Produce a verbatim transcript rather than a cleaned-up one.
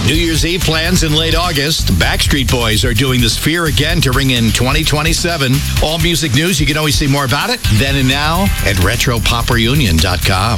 New Year's Eve plans in late August. Backstreet Boys are doing the Sphere again to ring in twenty twenty-seven. All music news, you can always see more about it then and now at retro pop reunion dot com.